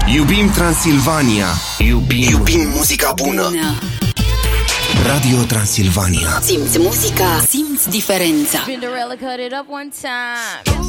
Iubim Transilvania. Iubim muzica bună. Radio Transilvania. Simți muzica, simți diferența. Cinderella cut it up one time.